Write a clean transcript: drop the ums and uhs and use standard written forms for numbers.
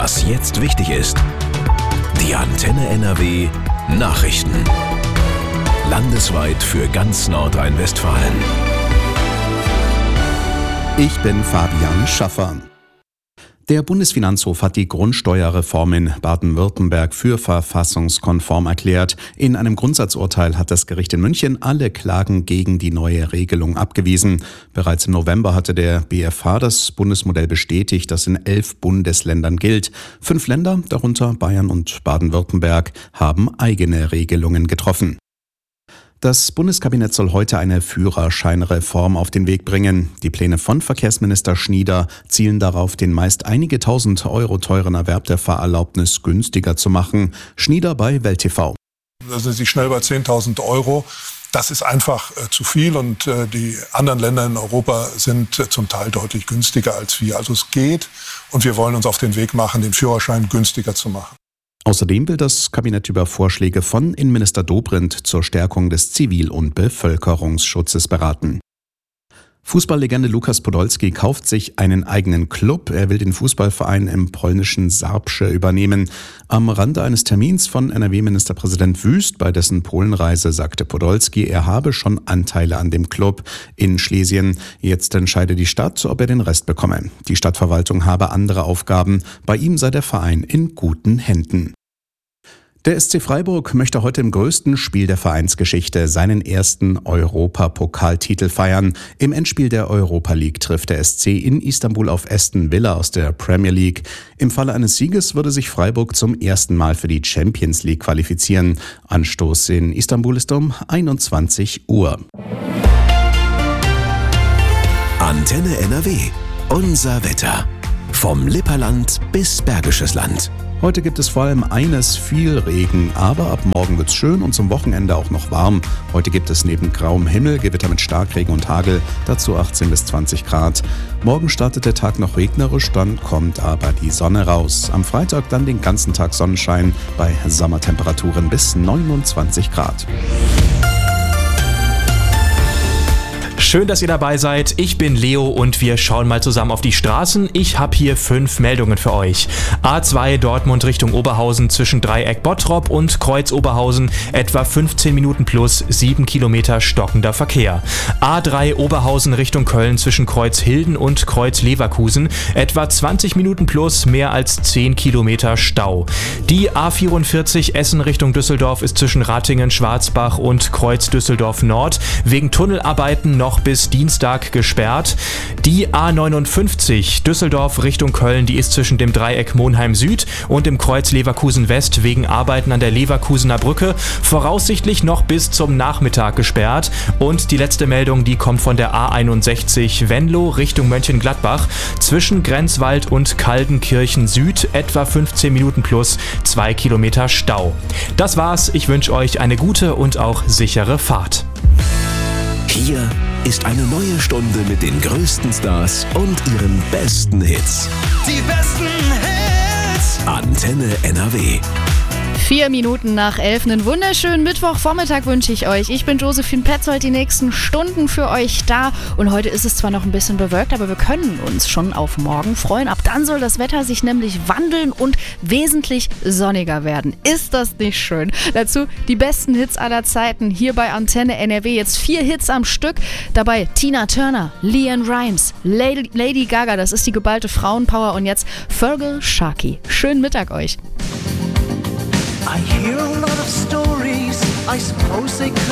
Was jetzt wichtig ist. Die Antenne NRW Nachrichten. Landesweit für ganz Nordrhein-Westfalen. Ich bin Fabian Schaffer. Der Bundesfinanzhof hat die Grundsteuerreform in Baden-Württemberg für verfassungskonform erklärt. In einem Grundsatzurteil hat das Gericht in München alle Klagen gegen die neue Regelung abgewiesen. Bereits im November hatte der BfH das Bundesmodell bestätigt, das in 11 Bundesländern gilt. 5 Länder, darunter Bayern und Baden-Württemberg, haben eigene Regelungen getroffen. Das Bundeskabinett soll heute eine Führerscheinreform auf den Weg bringen. Die Pläne von Verkehrsminister Schnieder zielen darauf, den meist einige tausend Euro teuren Erwerb der Fahrerlaubnis günstiger zu machen. Schnieder bei Welt TV. Da sind Sie schnell bei 10.000 Euro. Das ist einfach zu viel und die anderen Länder in Europa sind zum Teil deutlich günstiger als wir. Also es geht und wir wollen uns auf den Weg machen, den Führerschein günstiger zu machen. Außerdem will das Kabinett über Vorschläge von Innenminister Dobrindt zur Stärkung des Zivil- und Bevölkerungsschutzes beraten. Fußballlegende Lukas Podolski kauft sich einen eigenen Club. Er will den Fußballverein im polnischen Sarbsze übernehmen. Am Rande eines Termins von NRW-Ministerpräsident Wüst bei dessen Polenreise sagte Podolski, er habe schon Anteile an dem Club in Schlesien. Jetzt entscheide die Stadt, ob er den Rest bekomme. Die Stadtverwaltung habe andere Aufgaben. Bei ihm sei der Verein in guten Händen. Der SC Freiburg möchte heute im größten Spiel der Vereinsgeschichte seinen ersten Europapokaltitel feiern. Im Endspiel der Europa League trifft der SC in Istanbul auf Aston Villa aus der Premier League. Im Falle eines Sieges würde sich Freiburg zum ersten Mal für die Champions League qualifizieren. Anstoß in Istanbul ist um 21 Uhr. Antenne NRW. Unser Wetter. Vom Lipperland bis Bergisches Land. Heute gibt es vor allem viel Regen, aber ab morgen wird's schön und zum Wochenende auch noch warm. Heute gibt es neben grauem Himmel Gewitter mit Starkregen und Hagel, dazu 18 bis 20 Grad. Morgen startet der Tag noch regnerisch, dann kommt aber die Sonne raus. Am Freitag dann den ganzen Tag Sonnenschein bei Sommertemperaturen bis 29 Grad. Schön, dass ihr dabei seid. Ich bin Leo und wir schauen mal zusammen auf die Straßen. Ich habe hier 5 Meldungen für euch. A2 Dortmund Richtung Oberhausen zwischen Dreieck Bottrop und Kreuz Oberhausen etwa 15 Minuten plus 7 Kilometer stockender Verkehr. A3 Oberhausen Richtung Köln zwischen Kreuz Hilden und Kreuz Leverkusen etwa 20 Minuten plus mehr als 10 Kilometer Stau. Die A44 Essen Richtung Düsseldorf ist zwischen Ratingen, Schwarzbach und Kreuz Düsseldorf Nord wegen Tunnelarbeiten noch bis Dienstag gesperrt. Die A59 Düsseldorf Richtung Köln, die ist zwischen dem Dreieck Monheim Süd und dem Kreuz Leverkusen West wegen Arbeiten an der Leverkusener Brücke voraussichtlich noch bis zum Nachmittag gesperrt. Und die letzte Meldung, die kommt von der A61 Venlo Richtung Mönchengladbach zwischen Grenzwald und Kaldenkirchen Süd etwa 15 Minuten plus 2 Kilometer Stau. Das war's. Ich wünsche euch eine gute und auch sichere Fahrt. Hier ist eine neue Stunde mit den größten Stars und ihren besten Hits. Die besten Hits! Antenne NRW. 4 Minuten nach 11. Einen wunderschönen Mittwochvormittag wünsche ich euch. Ich bin Josephine Petzold, die nächsten Stunden für euch da. Und heute ist es zwar noch ein bisschen bewölkt, aber wir können uns schon auf morgen freuen. Ab dann soll das Wetter sich nämlich wandeln und wesentlich sonniger werden. Ist das nicht schön? Dazu die besten Hits aller Zeiten hier bei Antenne NRW. Jetzt 4 Hits am Stück. Dabei Tina Turner, LeAnn Rimes, Lady Gaga, das ist die geballte Frauenpower. Und jetzt Feargal Sharkey. Schönen Mittag euch. I hear a lot of stories, I suppose they could